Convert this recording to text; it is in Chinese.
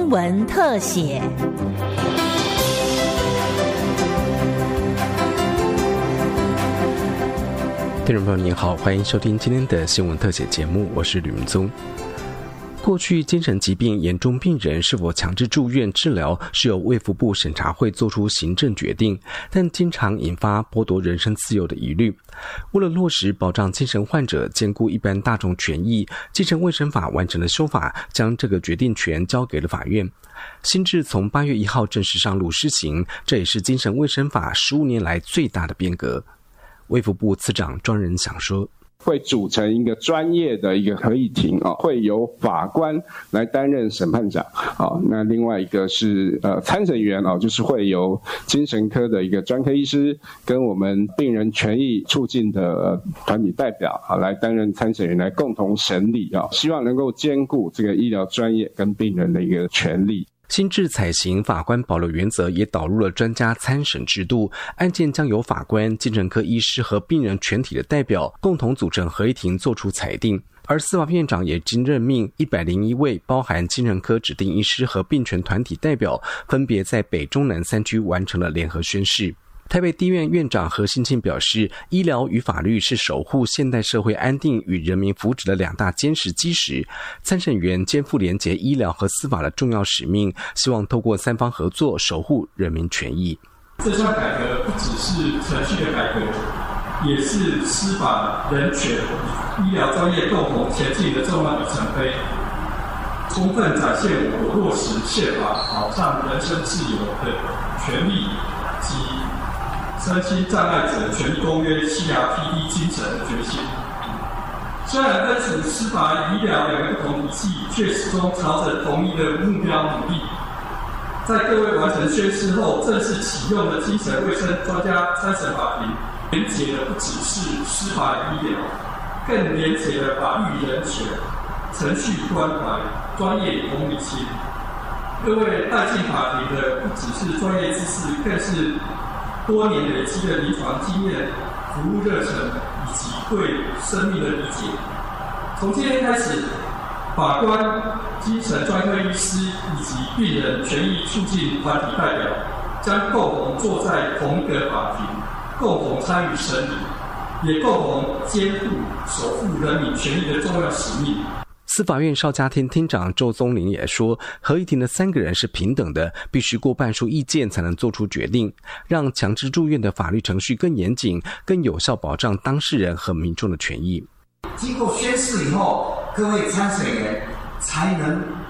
新闻特写。 听众朋友您好，欢迎收听今天的新闻特写节目，我是吕明宗。过去精神疾病严重病人是否强制住院治疗是由卫福部审查会做出行政决定，但经常引发剥夺人身自由的疑虑。为了落实保障精神患者兼顾一般大众权益，精神卫生法完成了修法，将这个决定权交给了法院。新制从8月1号正式上路施行，这也是精神卫生法15年来最大的变革。卫福部次长庄仁祥说， 会组成一个专业的一个合议庭，会由法官来担任审判长，那另外一个是参审员，就是会由精神科的一个专科医师跟我们病人权益促进的团体代表来担任参审员，来共同审理，希望能够兼顾这个医疗专业跟病人的一个权利。 新制采行法官保留原则，也导入了专家参审制度，案件将由法官、精神科医师和病人全体的代表共同组成合议庭作出裁定。而司法院长也经任命101位包含精神科指定医师和病权团体代表，分别在北中南3区完成了联合宣誓。台北地院院长何信庆表示，医疗与法律是守护现代社会安定与人民福祉的2大坚实基石。参审员肩负连结医疗和司法的重要使命，希望透过3方合作守护人民权益。 这项改革不只是程序的改革，也是司法、人权、医疗专业共同前进的重要里程碑，充分展现我国落实宪法保障人身自由的权利及身心障碍者权利公约 CRPD 精神的决心。虽然分属司法与医疗2个不同体系，却始终朝着同一的目标努力。在各位完成宣誓后，正式启用的精神卫生专家参审法庭，连结的不只是司法与医疗，更连结了法律与人权、程序与关怀、专业与同理心。各位带进法庭的不只是专业知识，更是多年累积的临床经验、服务热忱以及对生命的理解。从今天开始，法官、精神专科医师以及病人权益促进团体代表将共同坐在同一个法庭，共同参与审理，也共同肩负守护人民权益的重要使命。 司法院少家厅厅长周宗麟也说，合议庭的3个人是平等的，必须过半数意见才能做出决定，让强制住院的法律程序更严谨，更有效保障当事人和民众的权益。 经过宣誓以后，各位参审员才能